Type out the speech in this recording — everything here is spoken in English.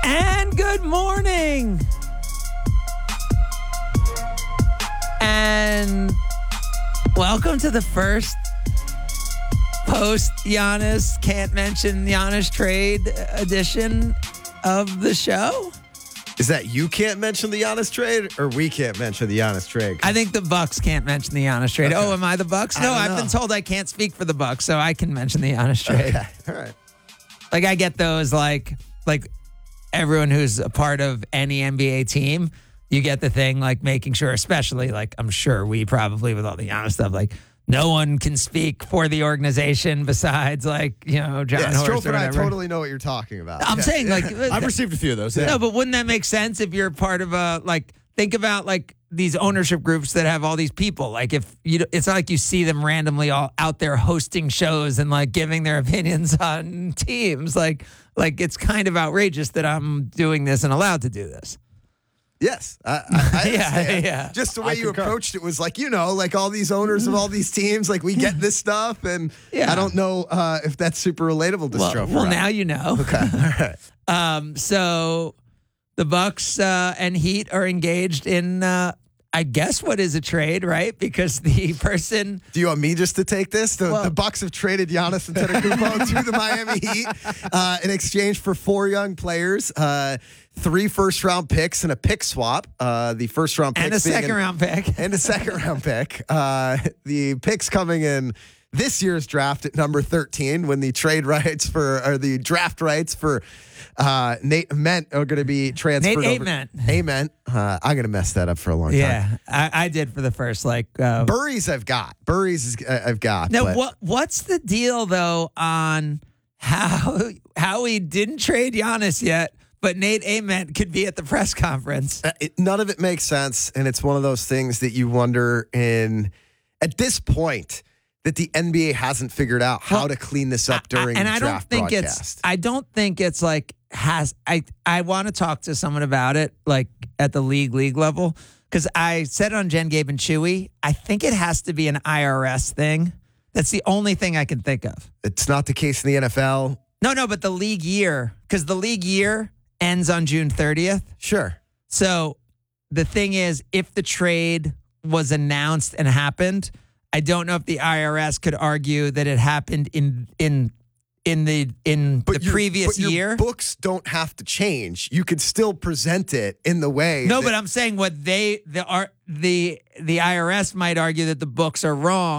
And good morning. And welcome to the first post Giannis can't mention Giannis trade edition of the show. Is that you can't mention the Giannis trade, or we can't mention the Giannis trade? I think the Bucks can't mention the Giannis trade. Okay. Oh, am I the Bucks? No, I've been told I can't speak for the Bucks, so I can mention the Giannis trade. Okay, all right. Like I get those like everyone who's a part of any NBA team, you get the thing like making sure, especially like I'm sure we probably with all the Giannis stuff, like no one can speak for the organization besides like, John Horst Strofe or and I whatever. totally know what you're talking about. I'm saying like I've received a few of those. Yeah. no, but wouldn't that make sense if you're part of a think about like these ownership groups that have all these people. Like if it's not like you see them randomly all out there hosting shows and like giving their opinions on teams. Like it's kind of outrageous that I'm doing this and allowed to do this. Yes, I understand. Yeah. Just the way you concur. approached it was like, like all these owners of all these teams, like we get this stuff, and Yeah. I don't know if that's super relatable to Strofe. Well, now you know. Okay, all right. So the Bucks and Heat are engaged in, I guess, what is a trade, right? Because the person. Do you want me just to take this? The Bucks have traded Giannis Antetokounmpo to the Miami Heat in exchange for 4 young players, 3 first-round picks, and a pick swap. The first-round pick And a second-round pick. And a second-round pick. The picks coming in this year's draft at number 13, when the the draft rights for Nate Ament are going to be transferred. Nate over. Ament. I'm going to mess that up for a long time. Yeah, I did for the first Burries I've got. I've got. Now, but what's the deal though on how he didn't trade Giannis yet, but Nate Ament could be at the press conference? None of it makes sense, and it's one of those things that you wonder at this point that the NBA hasn't figured out how to clean this up during the draft broadcast. I don't think it's like I want to talk to someone about it like at the league level, because I said on Jen, Gabe, and Chewy, I think it has to be an IRS thing. That's the only thing I can think of. It's not the case in the NFL. No, but the league year, because the league year ends on June 30th. Sure. So the thing is, if the trade was announced and happened, I don't know if the IRS could argue that it happened in the previous year. Your books don't have to change. You could still present it in the way. No, but I'm saying what the IRS might argue that the books are wrong.